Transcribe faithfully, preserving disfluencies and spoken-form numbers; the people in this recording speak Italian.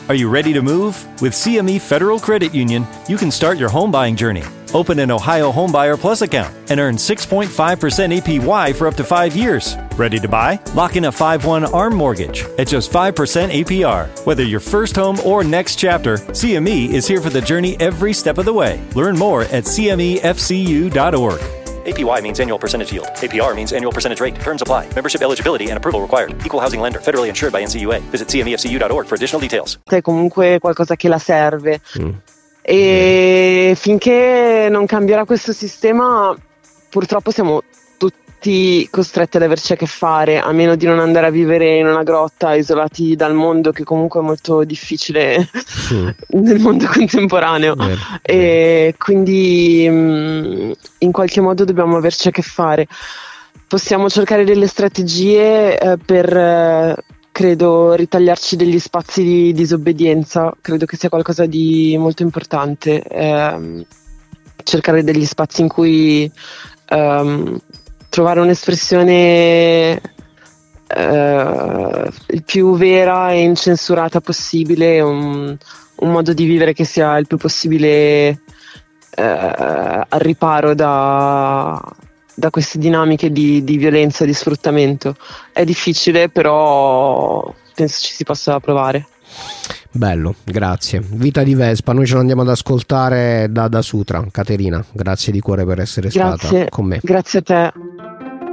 Are you ready to move? With C M E Federal Credit Union, you can start your home buying journey. Open an Ohio Homebuyer Plus account and earn six point five percent A P Y for up to five years. Ready to buy? Lock in a five one ARM mortgage at just five percent A P R. Whether your first home or next chapter, C M E is here for the journey every step of the way. Learn more at C M E F C U dot org. A P Y means annual percentage yield. A P R means annual percentage rate. Terms apply. Membership eligibility and approval required. Equal housing lender. Federally insured by N C U A. Visit C M E F C U dot org for additional details. È comunque qualcosa che la serve. Mm. E finché non cambierà questo sistema, purtroppo siamo tutti costretti ad averci a che fare, a meno di non andare a vivere in una grotta isolati dal mondo, che comunque è molto difficile Mm. nel mondo contemporaneo. Vero, E quindi mh, in qualche modo dobbiamo averci a che fare. Possiamo cercare delle strategie eh, per eh, credo ritagliarci degli spazi di disobbedienza. Credo che sia qualcosa di molto importante, ehm, cercare degli spazi in cui ehm, trovare un'espressione eh, il più vera e incensurata possibile, un, un modo di vivere che sia il più possibile eh, al riparo da, da queste dinamiche di, di violenza e di sfruttamento. È difficile, però penso ci si possa provare. Bello, grazie. Vita di Vespa, noi ce lo andiamo ad ascoltare da, da Sutra. Caterina, grazie di cuore per essere Grazie, stata con me. grazie a te.